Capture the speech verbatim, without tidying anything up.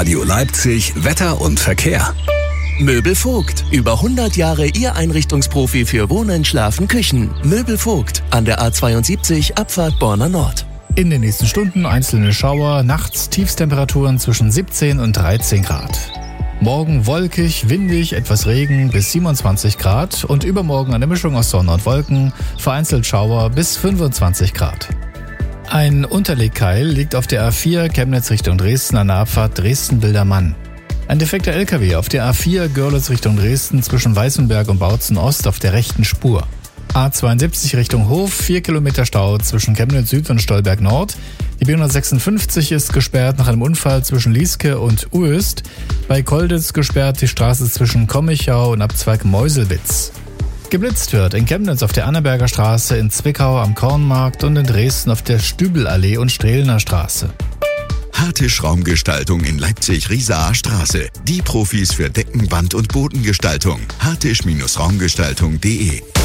Radio Leipzig Wetter und Verkehr. Möbel Vogt. Über hundert Jahre Ihr Einrichtungsprofi für Wohnen, Schlafen, Küchen. Möbel Vogt. An der A zweiundsiebzig, Abfahrt Borna Nord. In den nächsten Stunden einzelne Schauer, nachts Tiefstemperaturen zwischen siebzehn und dreizehn Grad. Morgen wolkig, windig, etwas Regen bis siebenundzwanzig Grad und übermorgen eine Mischung aus Sonne und Wolken, vereinzelt Schauer bis fünfundzwanzig Grad. Ein Unterlegkeil liegt auf der A vier Chemnitz Richtung Dresden an der Abfahrt Dresden-Bildermann. Ein defekter L K W auf der A vier Görlitz Richtung Dresden zwischen Weißenberg und Bautzen Ost auf der rechten Spur. A zweiundsiebzig Richtung Hof, vier Kilometer Stau zwischen Chemnitz Süd und Stolberg Nord. Die B hundertsechsundfünfzig ist gesperrt nach einem Unfall zwischen Lieske und Uöst. Bei Kolditz gesperrt die Straße zwischen Kommichau und Abzweig Meuselwitz. Geblitzt wird in Chemnitz auf der Anneberger Straße, in Zwickau am Kornmarkt und in Dresden auf der Stübelallee und Strehlener Straße. Hartisch Raumgestaltung in Leipzig-Riesaer Straße. Die Profis für Decken, Wand- und Bodengestaltung. hartisch Raumgestaltung punkt de